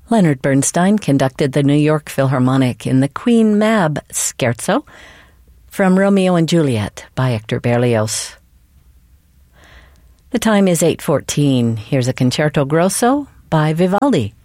Leonard Bernstein conducted the New York Philharmonic in the Queen Mab Scherzo from Romeo and Juliet by Hector Berlioz. The time is 8:14. Here's a concerto grosso by Vivaldi.